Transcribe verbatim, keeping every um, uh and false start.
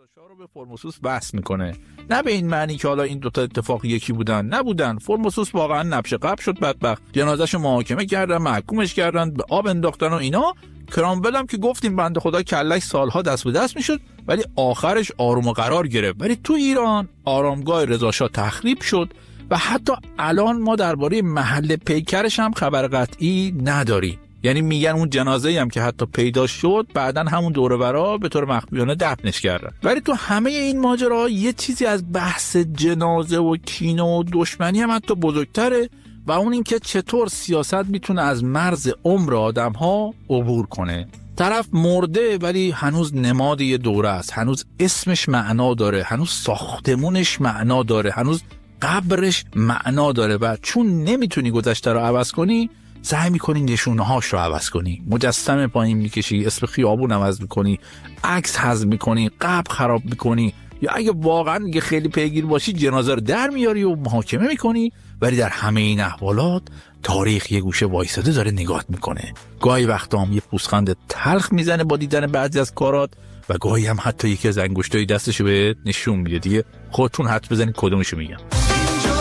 رضاشاه رو به فرموسوس وصل میکنه. نه به این معنی که حالا این دوتا اتفاق یکی بودن، نبودن. فرموسوس واقعا نبش قب شد بدبخت، جنازه‌شو محاکمه کردن، محکومش کردن، به آب انداختن و اینا. کرامول هم که گفتیم بنده خدا کلش سالها دست به دست میشد، ولی آخرش آروم و قرار گرفت. ولی تو ایران آرامگاه رضاشاه تخریب شد و حتی الان ما درباره محل پیکرش هم خبر قطعی نداریم. یعنی میگن اون جنازه‌ای هم که حتی پیدا شد بعدن همون دور و برا به طور مخفیانه دفنش کردن. ولی تو همه این ماجرا یه چیزی از بحث جنازه و کینه و دشمنی هم حتی بزرگتره و اون این که چطور سیاست میتونه از مرز عمر آدم‌ها عبور کنه. طرف مرده ولی هنوز نماد یه دوره است، هنوز اسمش معنا داره، هنوز ساختمونش معنا داره، هنوز قبرش معنا داره و چون نمیتونی گذشته رو عوض کنی سعی میکنی نشونه‌هاش رو عوض کنی، مجسمه پایین میکشی، اسم خیابون عوض میکنی، عکس حذف میکنی، قبر خراب میکنی، یا اگه واقعا دیگه خیلی پیگیر باشی جنازه رو در میاری و محاکمه میکنی. ولی در همه این احوالات تاریخ یه گوشه وایساده داره نگاه میکنه. گاهی وقتا هم یه پوزخند تلخ میزنه با دیدن بعضی از کارات و گاهی هم حتی یکی از انگشتای دستشو بهت نشون میده. دیگه خودتون حد بزنید کدومشو میگم.